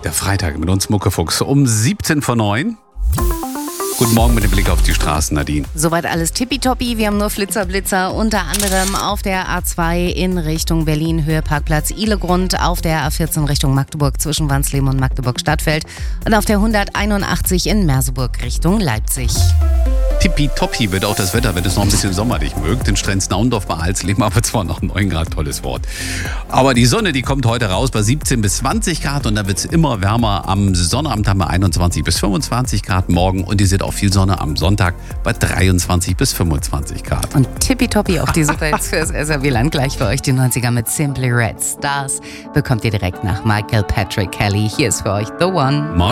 Der Freitag mit uns Muckefuchs um 7:17. Guten Morgen mit dem Blick auf die Straßen, Nadine. Soweit alles tippitoppi. Wir haben nur Flitzer, unter anderem auf der A2 in Richtung Berlin, Höhe Parkplatz Ihlegrund, auf der A14 Richtung Magdeburg zwischen Wansleben und Magdeburg-Stadtfeld und auf der 181 in Merseburg Richtung Leipzig. Tippitoppi wird auch das Wetter, wenn es noch ein bisschen sommerlich mögt. In Strenz-Naundorf bei Alsleben, aber zwar noch 9 Grad, tolles Wort. Aber die Sonne, die kommt heute raus bei 17 bis 20 Grad und dann wird es immer wärmer. Am Sonnabend haben wir 21 bis 25 Grad morgen und ihr seht auch viel Sonne am Sonntag bei 23 bis 25 Grad. Und tippitoppi auch die Superhits fürs SRW-Land. Gleich für euch die 90er mit Simply Red Stars. Bekommt ihr direkt nach Michael Patrick Kelly. Hier ist für euch The One.